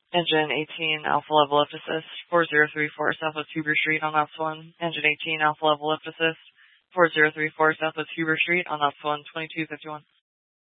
Engine 18, Alpha Level Lift Assist, 4034 Southwest Huber Street on Ops 1. Engine 18, Alpha Level Lift Assist, 4034 Southwest Huber Street on Ops 1, 2251.